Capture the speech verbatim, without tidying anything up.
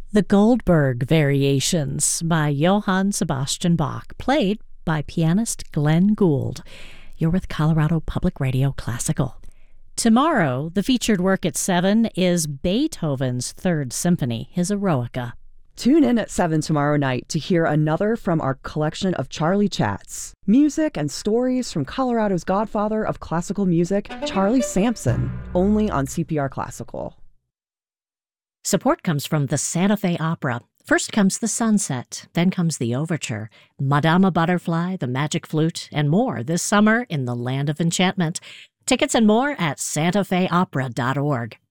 The Goldberg Variations by Johann Sebastian Bach, played by pianist Glenn Gould. You're with Colorado Public Radio Classical. Tomorrow, the featured work at seven is Beethoven's Third Symphony, his Eroica. Tune in at seven tomorrow night to hear another from our collection of Charlie Chats. Music and stories from Colorado's godfather of classical music, Charlie Sampson, only on C P R Classical. Support comes from the Santa Fe Opera. First comes the Sunset, then comes the Overture, Madama Butterfly, the Magic Flute, and more this summer in the Land of Enchantment. Tickets and more at santa fe opera dot org.